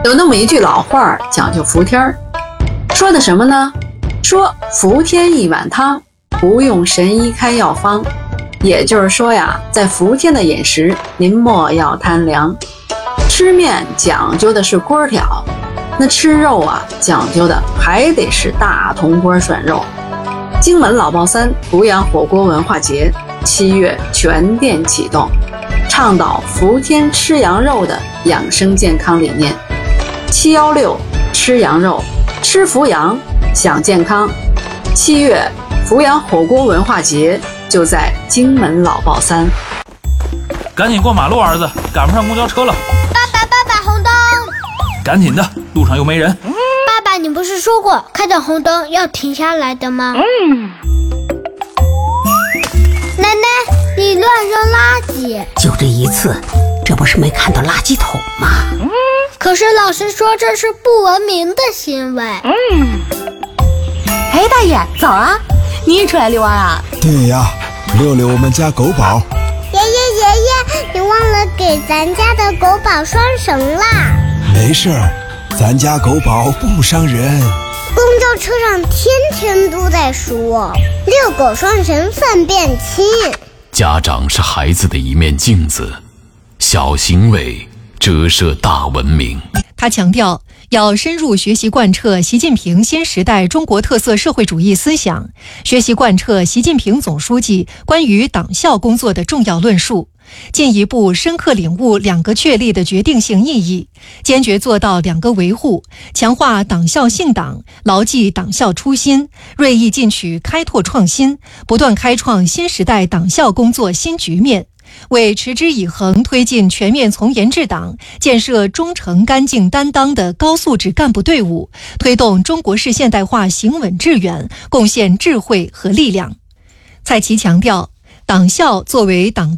有那么一句老话讲究伏天儿，说的什么呢？说伏天一碗汤，不用神医开药方。也就是说呀，在伏天的饮食，您莫要贪凉。吃面讲究的是锅挑，那吃肉啊，讲究的还得是大铜锅涮肉。荆门老爆三阜阳火锅文化节7月全店启动，倡导伏天吃羊肉的养生健康理念。716吃羊肉，吃伏阳，享健康。7月阜阳火锅文化节就在荆门老爆三。 赶紧过马路，儿子，赶不上公交车了。 爸爸，红灯！ 赶紧的，路上又没人。 爸爸，你不是说过看到红灯要停下来的吗？奶奶，你乱扔垃圾。 就这一次，这不是没看到垃圾桶吗？ 可是老师说这是不文明的行为。 哎，大爷，早啊！你也出来遛弯啊？ 对呀，遛遛我们家狗宝。 爷爷，你忘了给咱家的狗宝拴绳啦。 没事儿，咱家狗宝不伤人。 公交车上天天都在说遛狗拴绳粪便轻。 家长是孩子的一面镜子，小行为折射大文明。 他强调，要深入学习贯彻习近平新时代中国特色社会主义思想，学习贯彻习近平总书记关于党校工作的重要论述，进一步深刻领悟两个确立的决定性意义，坚决做到两个维护，强化党校信党，牢记党校初心，锐意进取开拓创新，不断开创新时代党校工作新局面，为持之以恒推进全面从严治党，建设忠诚干净担当的高素质干部队伍，推动中国式现代化行稳致远，贡献智慧和力量。蔡奇强调，党校作为党的